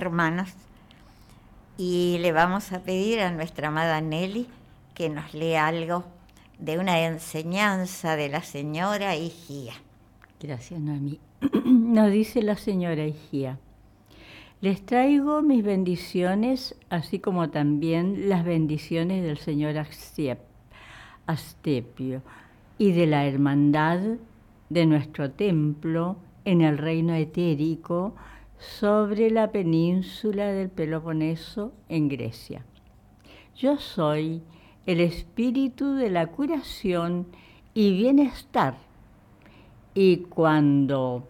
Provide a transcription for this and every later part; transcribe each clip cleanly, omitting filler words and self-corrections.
hermanos, y le vamos a pedir a nuestra amada Nelly que nos lea algo de una enseñanza de la señora Higía. Gracias, Noemí. Nos dice la señora Higía: les traigo mis bendiciones, así como también las bendiciones del señor Astepio y de la hermandad de nuestro templo en el reino etérico sobre la península del Peloponeso en Grecia. Yo soy el espíritu de la curación y bienestar, y cuando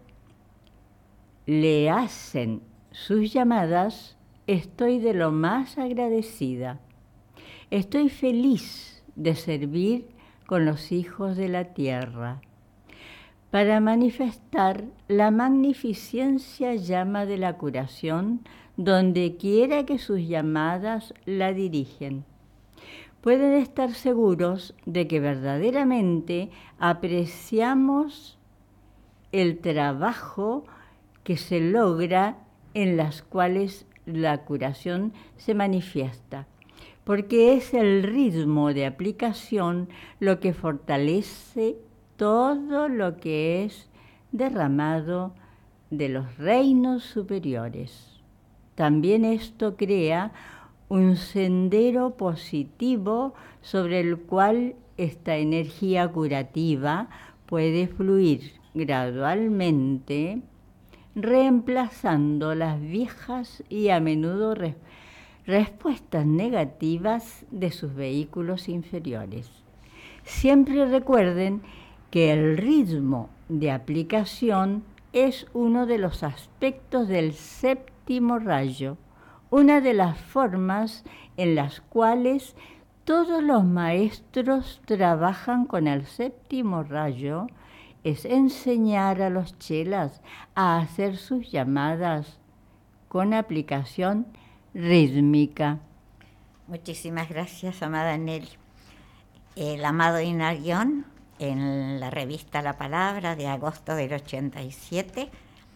le hacen sus llamadas, estoy de lo más agradecida. Estoy feliz de servir con los hijos de la tierra para manifestar la magnificencia llama de la curación donde quiera que sus llamadas la dirigen. Pueden estar seguros de que verdaderamente apreciamos el trabajo que se logra en las cuales la curación se manifiesta, porque es el ritmo de aplicación lo que fortalece todo lo que es derramado de los reinos superiores. También esto crea un sendero positivo sobre el cual esta energía curativa puede fluir gradualmente, reemplazando las viejas y a menudo respuestas negativas de sus vehículos inferiores. Siempre recuerden que el ritmo de aplicación es uno de los aspectos del séptimo rayo, una de las formas en las cuales todos los maestros trabajan con el séptimo rayo es enseñar a los chelas a hacer sus llamadas con aplicación rítmica. Muchísimas gracias, amada Nelly. El amado Hilarión, en la revista La Palabra de agosto del 87,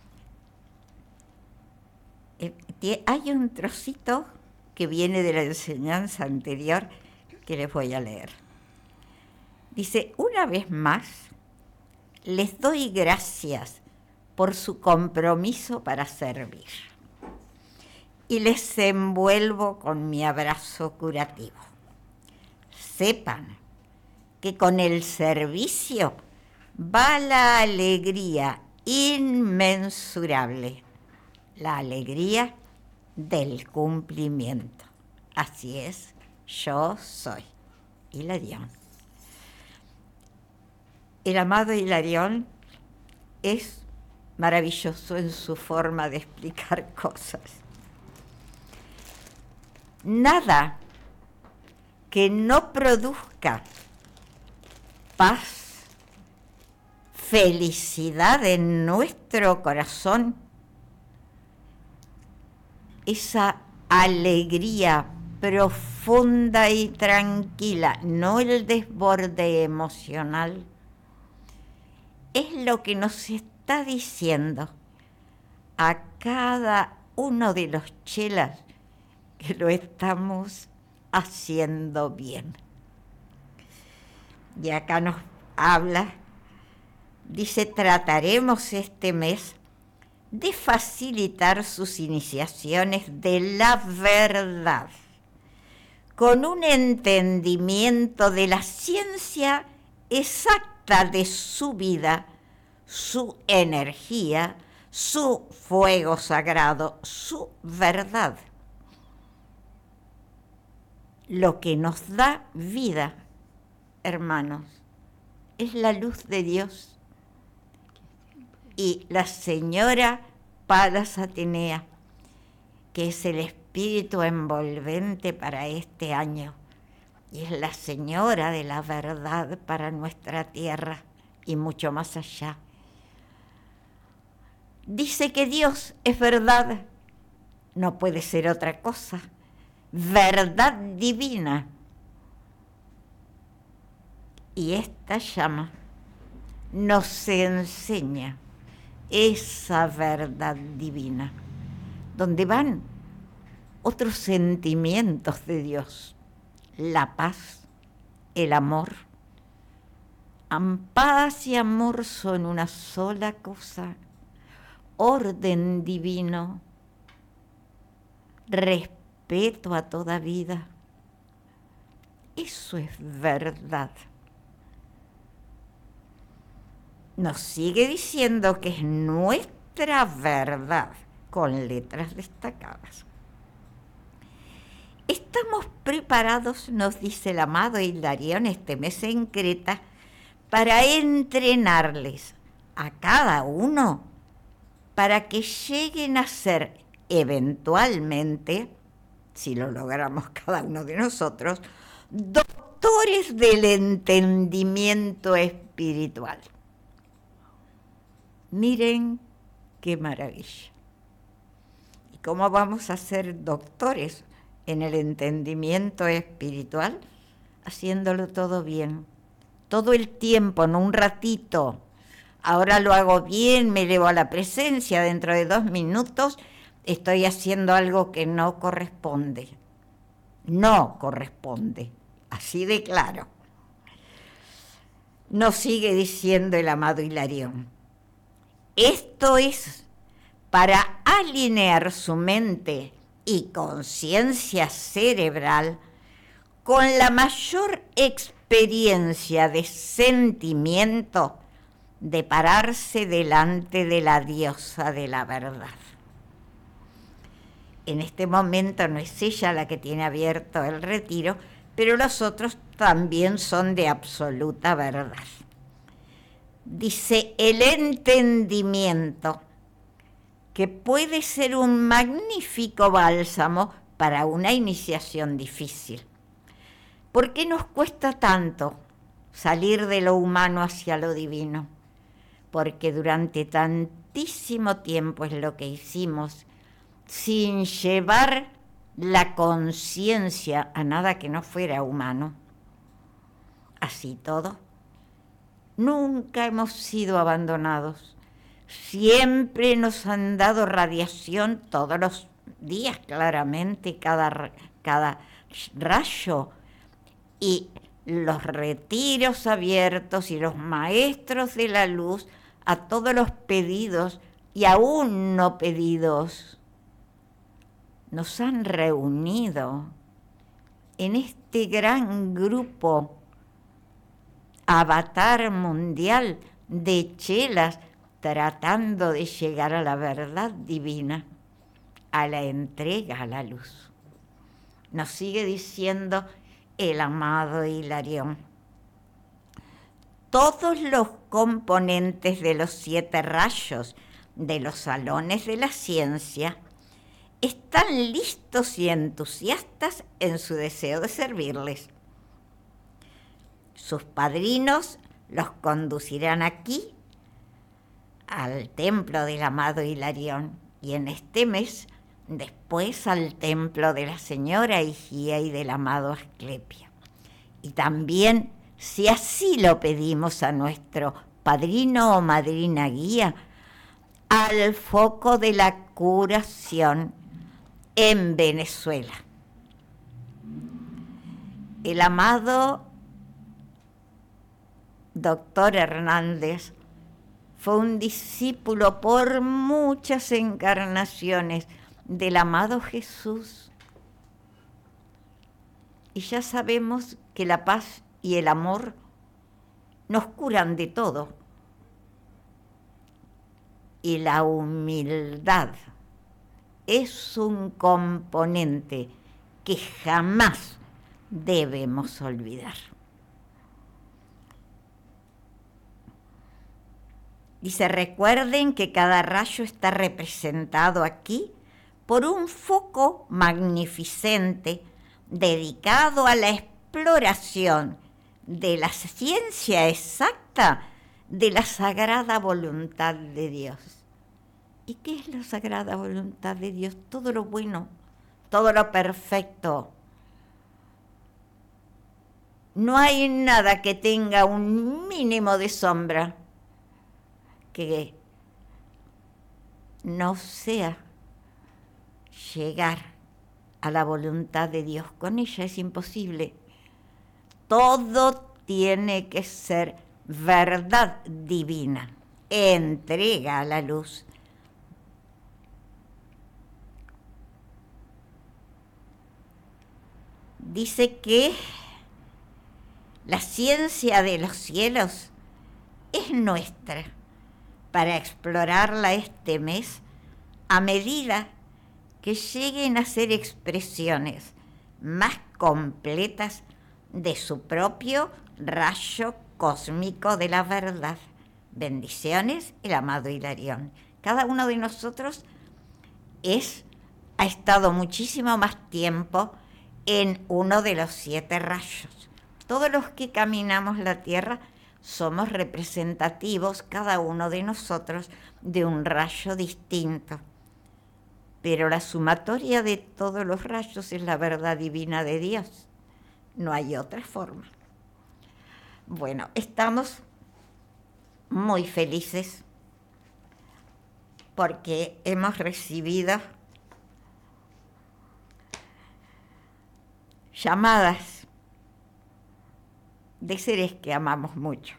hay un trocito que viene de la enseñanza anterior que les voy a leer. Dice: una vez más, les doy gracias por su compromiso para servir y les envuelvo con mi abrazo curativo. Sepan que con el servicio va la alegría inmensurable, la alegría del cumplimiento. Así es, yo soy Hilarión. El amado Hilarión es maravilloso en su forma de explicar cosas. Nada que no produzca paz, felicidad en nuestro corazón, esa alegría profunda y tranquila, no el desborde emocional, es lo que nos está diciendo a cada uno de los chelas que lo estamos haciendo bien. Y acá nos habla, dice: trataremos este mes de facilitar sus iniciaciones de la verdad, con un entendimiento de la ciencia exacta de su vida, su energía, su fuego sagrado, su verdad. Lo que nos da vida, hermanos, es la luz de Dios. Y la señora Palas Atenea, que es el espíritu envolvente para este año, y es la señora de la verdad para nuestra tierra y mucho más allá. Dice que Dios es verdad, no puede ser otra cosa, verdad divina. Y esta llama nos enseña esa verdad divina. donde van otros sentimientos de Dios, la paz, el amor. Paz y amor son una sola cosa, orden divino, respeto a toda vida. Eso es verdad. Nos sigue diciendo que es nuestra verdad, con letras destacadas. Estamos preparados, nos dice el amado Hilarión este mes en Creta, para entrenarles a cada uno para que lleguen a ser eventualmente, si lo logramos cada uno de nosotros, doctores del entendimiento espiritual. Miren qué maravilla. ¿Y cómo vamos a ser doctores en el entendimiento espiritual? Haciéndolo todo bien, todo el tiempo, no un ratito. Ahora lo hago bien, me elevo a la presencia, dentro de 2 minutos estoy haciendo algo que no corresponde. No corresponde, así de claro. Nos sigue diciendo el amado Hilarión. Esto es para alinear su mente y conciencia cerebral con la mayor experiencia de sentimiento de pararse delante de la diosa de la verdad. En este momento no es ella la que tiene abierto el retiro, pero los otros también son de absoluta verdad. Dice, el entendimiento, que puede ser un magnífico bálsamo para una iniciación difícil. ¿Por qué nos cuesta tanto salir de lo humano hacia lo divino? Porque durante tantísimo tiempo es lo que hicimos, sin llevar la conciencia a nada que no fuera humano. Así todo, nunca hemos sido abandonados. Siempre nos han dado radiación todos los días, claramente, cada rayo. Y los retiros abiertos y los maestros de la luz a todos los pedidos y aún no pedidos nos han reunido en este gran grupo avatar mundial de chelas tratando de llegar a la verdad divina, a la entrega a la luz. Nos sigue diciendo el amado Hilarión. Todos los componentes de los 7 rayos de los salones de la ciencia están listos y entusiastas en su deseo de servirles. Sus padrinos los conducirán aquí, al templo del amado Hilarión, y en este mes, después al templo de la señora Higía y del amado Asclepio. Y también, si así lo pedimos a nuestro padrino o madrina guía, al foco de la curación en Venezuela. El amado doctor Hernández fue un discípulo por muchas encarnaciones del amado Jesús. Y ya sabemos que la paz y el amor nos curan de todo. Y la humildad es un componente que jamás debemos olvidar. Dice, recuerden que cada rayo está representado aquí por un foco magnificente dedicado a la exploración de la ciencia exacta de la sagrada voluntad de Dios. ¿Y qué es la sagrada voluntad de Dios? Todo lo bueno, todo lo perfecto. No hay nada que tenga un mínimo de sombra que no sea llegar a la voluntad de Dios. Con ella es imposible. Todo tiene que ser verdad divina, entrega a la luz. Dice que la ciencia de los cielos es nuestra para explorarla este mes a medida que lleguen a ser expresiones más completas de su propio rayo cósmico de la verdad. Bendiciones, el amado Hilarión. Cada uno de nosotros ha estado muchísimo más tiempo en uno de los 7 rayos. Todos los que caminamos la tierra somos representativos, cada uno de nosotros, de un rayo distinto. Pero la sumatoria de todos los rayos es la verdad divina de Dios. No hay otra forma. Bueno, estamos muy felices porque hemos recibido llamadas de seres que amamos mucho.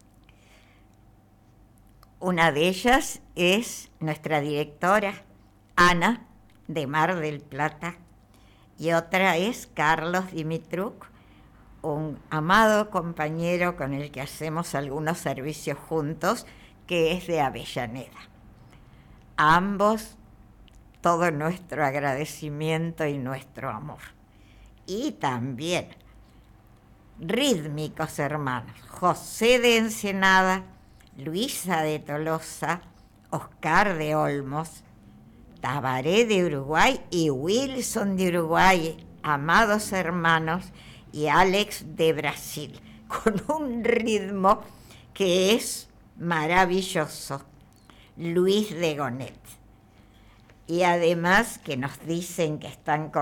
Una de ellas es nuestra directora, Ana, de Mar del Plata, y otra es Carlos Dimitruk, un amado compañero con el que hacemos algunos servicios juntos, que es de Avellaneda. A ambos, todo nuestro agradecimiento y nuestro amor. Y también rítmicos hermanos, José de Ensenada, Luisa de Tolosa, Oscar de Olmos, Tabaré de Uruguay y Wilson de Uruguay, amados hermanos, y Alex de Brasil, con un ritmo que es maravilloso, Luis de Gonet. Y además que nos dicen que están con